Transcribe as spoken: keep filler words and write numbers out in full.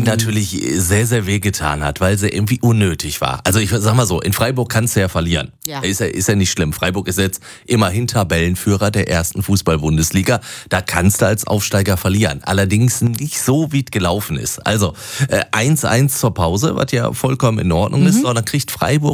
natürlich sehr, sehr wehgetan hat, weil sie irgendwie unnötig war. Also ich sag mal so, in Freiburg kannst du ja verlieren. Ja. Ist ja, ist ja nicht schlimm. Freiburg ist jetzt immerhin Tabellenführer der ersten Fußball-Bundesliga. Da kannst du als Aufsteiger verlieren. Allerdings nicht so, wie es gelaufen ist. Also äh, eins eins zur Pause, was ja vollkommen in Ordnung mhm. ist. So, dann kriegt Freiburg